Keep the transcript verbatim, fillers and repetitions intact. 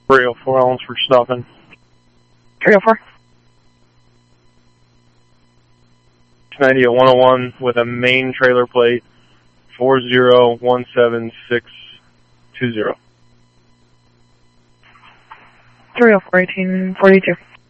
three oh four Allens for stopping. three oh four. ninety at one oh one with a main trailer plate four zero one seven six two zero. three oh four, eighteen forty-two.